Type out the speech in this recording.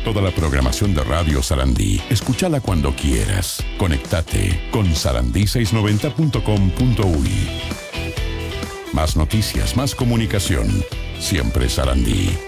Toda la programación de Radio Sarandí, escúchala cuando quieras. Conectate con sarandí690.com.uy. Más noticias, más comunicación. Siempre Sarandí.